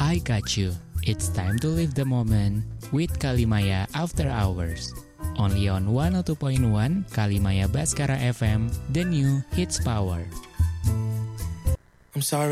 I got you. It's time to live the moment with Kalimaya After Hours. Only on 102.1 Kalimaya Baskara FM, the new hits power. I'm sorry.